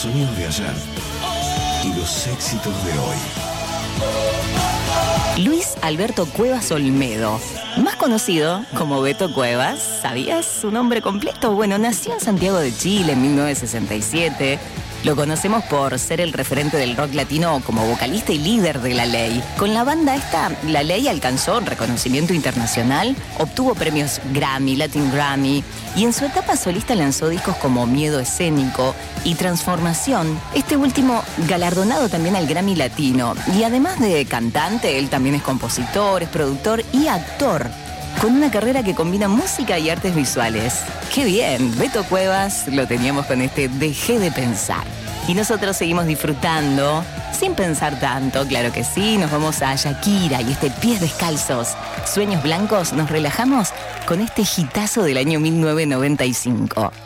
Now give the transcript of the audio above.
sonidos de ayer y los éxitos de hoy. Luis Alberto Cuevas Olmedo, más conocido como Beto Cuevas. ¿Sabías su nombre completo? Bueno, nació en Santiago de Chile en 1967. Lo conocemos por ser el referente del rock latino como vocalista y líder de La Ley. Con la banda esta, La Ley alcanzó reconocimiento internacional, obtuvo premios Grammy, Latin Grammy, y en su etapa solista lanzó discos como Miedo Escénico y Transformación, este último galardonado también al Grammy Latino. Y además de cantante, él también es compositor, es productor y actor, con una carrera que combina música y artes visuales. ¡Qué bien! Beto Cuevas lo teníamos con este Dejé de Pensar. Y nosotros seguimos disfrutando, sin pensar tanto, claro que sí. Nos vamos a Shakira y este Pies Descalzos, Sueños Blancos. Nos relajamos con este hitazo del año 1995.